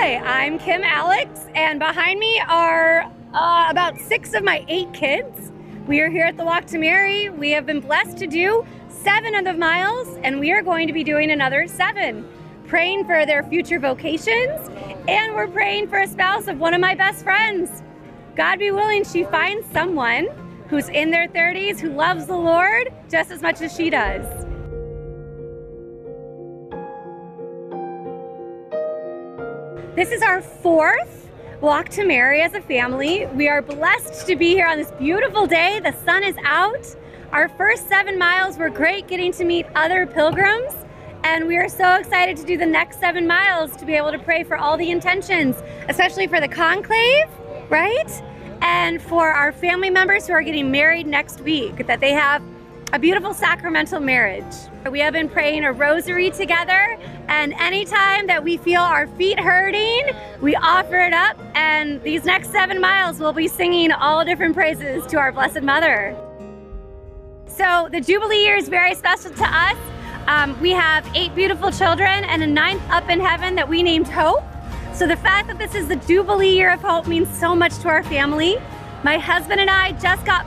Hi, I'm Kim Alex, and behind me are about 6 of my 8 kids. We are here at the Walk to Mary. We have been blessed to do 7 of the miles, and we are going to be doing another 7. Praying for their future vocations, and we're praying for a spouse of one of my best friends. God be willing, she finds someone who's in their 30s who loves the Lord just as much as she does. This is our 4th Walk to Mary as a family. We are blessed to be here on this beautiful day. The sun is out. Our first 7 miles were great, getting to meet other pilgrims, and we are so excited to do the next 7 miles to be able to pray for all the intentions, especially for the conclave, right? And for our family members who are getting married next week, that they have a beautiful sacramental marriage. We have been praying a rosary together, and anytime that we feel our feet hurting, we offer it up, and these next 7 miles we'll be singing all different praises to our Blessed Mother. So the Jubilee year is very special to us. We have 8 beautiful children and a 9th up in heaven that we named Hope. So the fact that this is the Jubilee year of hope means so much to our family. My husband and I just got